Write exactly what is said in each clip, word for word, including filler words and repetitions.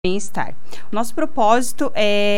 bem-estar. O nosso propósito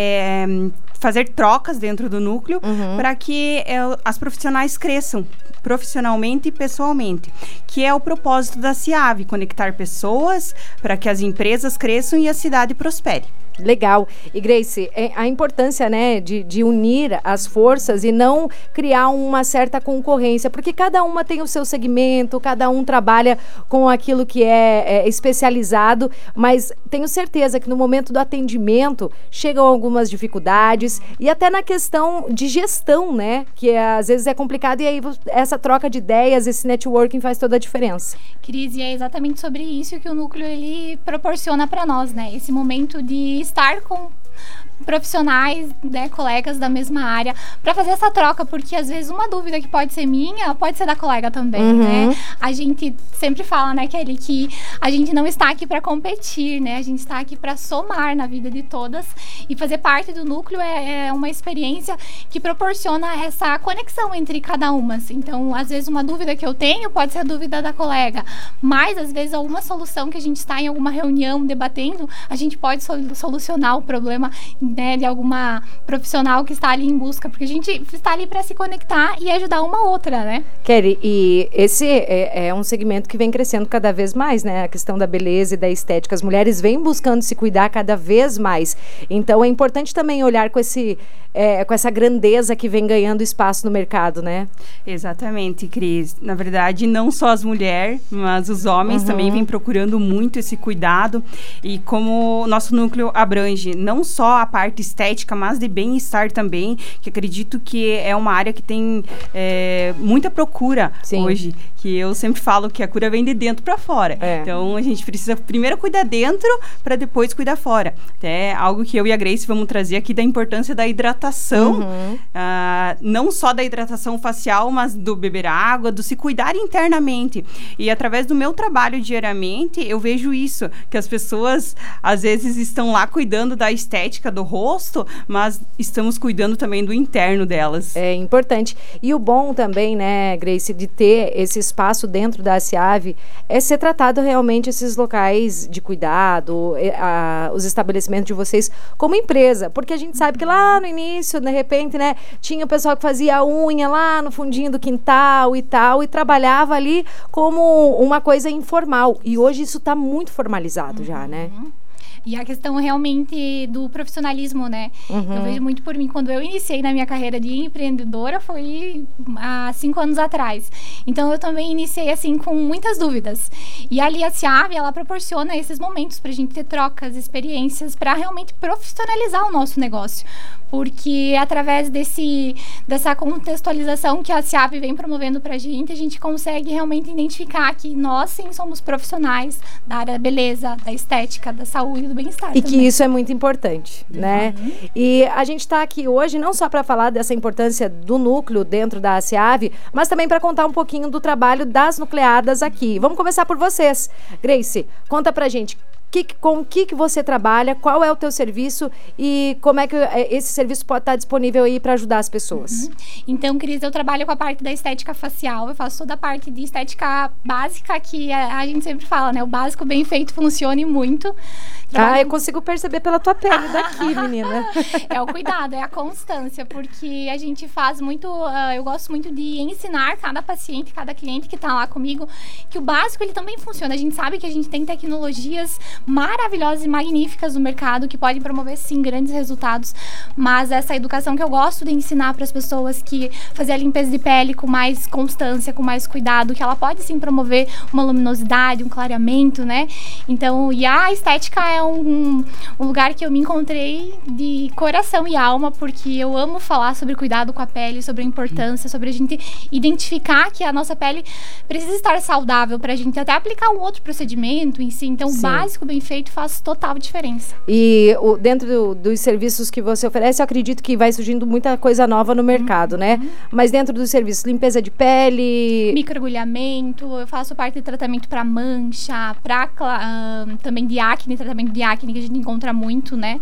é fazer trocas dentro do núcleo Uhum. para que é, as profissionais cresçam profissionalmente e pessoalmente, que é o propósito da CIAV, conectar pessoas para que as empresas cresçam e a cidade prospere. Legal. E Grace, a importância, né, de, de unir as forças e não criar uma certa concorrência, porque cada uma tem o seu segmento, cada um trabalha com aquilo que é, é especializado, mas tenho certeza que no momento do atendimento chegam algumas dificuldades e até na questão de gestão, né, que é, às vezes é complicado e aí essa troca de ideias, esse networking faz toda a diferença. Cris, e é exatamente sobre isso que o núcleo ele proporciona para nós, né? Esse momento de estar com profissionais, né, colegas da mesma área, para fazer essa troca, porque às vezes uma dúvida que pode ser minha, pode ser da colega também, uhum. né? A gente sempre fala, né, Kelly, que a gente não está aqui para competir, né? A gente está aqui para somar na vida de todas e fazer parte do núcleo é, é uma experiência que proporciona essa conexão entre cada uma. Então, às vezes uma dúvida que eu tenho pode ser a dúvida da colega, mas às vezes alguma solução que a gente está em alguma reunião debatendo, a gente pode sol- solucionar o problema, né, de alguma profissional que está ali em busca, porque a gente está ali para se conectar e ajudar uma outra, né? Kelly, e esse é, é um segmento que vem crescendo cada vez mais, né? A questão da beleza e da estética. As mulheres vêm buscando se cuidar cada vez mais. Então, é importante também olhar com, esse, é, com essa grandeza que vem ganhando espaço no mercado, né? Exatamente, Cris. Na verdade, não só as mulheres, mas os homens uhum. também vêm procurando muito esse cuidado. E como o nosso núcleo abrange não só a parte estética, mas de bem-estar também, que acredito que é uma área que tem é, muita procura Sim. hoje, que eu sempre falo que a cura vem de dentro para fora. É. Então, a gente precisa primeiro cuidar dentro, para depois cuidar fora. Até algo que eu e a Grace vamos trazer aqui da importância da hidratação, Uhum. uh, não só da hidratação facial, mas do beber água, do se cuidar internamente. E através do meu trabalho diariamente, eu vejo isso, que as pessoas, às vezes, estão lá cuidando da estética do rosto, mas estamos cuidando também do interno delas. É importante. E o bom também, né, Grace, de ter esse espaço dentro da CIAV é ser tratado realmente esses locais de cuidado, a, os estabelecimentos de vocês como empresa, porque a gente sabe que lá no início, de repente, né, tinha o pessoal que fazia a unha lá no fundinho do quintal e tal, e trabalhava ali como uma coisa informal. E hoje isso está muito formalizado uhum. já, né? E a questão realmente do profissionalismo, né? Uhum. Eu vejo muito por mim. Quando eu iniciei na minha carreira de empreendedora, foi há cinco anos atrás. Então, eu também iniciei, assim, com muitas dúvidas. E ali a CIAV, ela proporciona esses momentos pra gente ter trocas, experiências, para realmente profissionalizar o nosso negócio. Porque através desse, dessa contextualização que a CIAV vem promovendo pra gente, a gente consegue realmente identificar que nós, sim, somos profissionais da área da beleza, da estética, da saúde, do bem-estar. E também. que isso é muito importante, uhum. né? E a gente está aqui hoje não só para falar dessa importância do núcleo dentro da CIAV, mas também para contar um pouquinho do trabalho das nucleadas aqui. Vamos começar por vocês. Grace, conta pra gente. Que, com o que, que você trabalha, qual é o teu serviço e como é que esse serviço pode estar disponível aí para ajudar as pessoas? Uhum. Então, Cris, eu trabalho com a parte da estética facial, eu faço toda a parte de estética básica, que a, a gente sempre fala, né? O básico bem feito funciona muito. Trabalho... Ah, eu consigo perceber pela tua pele daqui, menina. É o cuidado, é a constância, porque a gente faz muito, uh, eu gosto muito de ensinar cada paciente, cada cliente que está lá comigo, que o básico, ele também funciona. A gente sabe que a gente tem tecnologias maravilhosas e magníficas no mercado que podem promover, sim, grandes resultados, mas essa educação que eu gosto de ensinar para as pessoas, que fazer a limpeza de pele com mais constância, com mais cuidado, que ela pode, sim, promover uma luminosidade, um clareamento, né? Então, e a estética é um, um lugar que eu me encontrei de coração e alma, porque eu amo falar sobre cuidado com a pele, sobre a importância, sobre a gente identificar que a nossa pele precisa estar saudável para a gente até aplicar um outro procedimento em si. Então, sim, o básico bem feito faz total diferença. E o, dentro do, dos serviços que você oferece, eu acredito que vai surgindo muita coisa nova no mercado, uhum. né? Mas dentro dos serviços, limpeza de pele... Microagulhamento, eu faço parte de tratamento para mancha, para uh, também de acne, tratamento de acne que a gente encontra muito, né?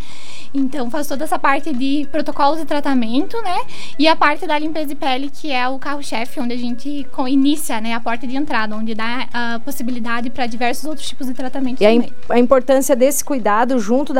Então, faz toda essa parte de protocolos de tratamento, né? E a parte da limpeza de pele, que é o carro-chefe, onde a gente co- inicia, né, a porta de entrada, onde dá a possibilidade para diversos outros tipos de tratamento E a, também. im- a importância desse cuidado junto da